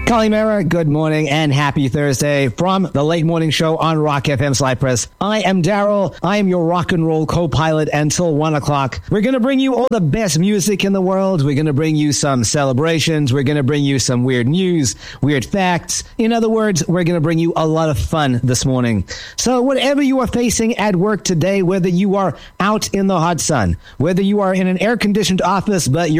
Kalimera, good morning and happy Thursday from the Late Morning Show on Rock FM Cyprus. I am Daryl. I am your rock and roll co-pilot until 1 o'clock. We're going to bring you all the best music in the world. We're going to bring you some celebrations. We're going to bring you some weird news, weird facts. In other words, we're going to bring you a lot of fun this morning. So whatever you are facing at work today, whether you are out in the hot sun, whether you are in an air-conditioned office, but you're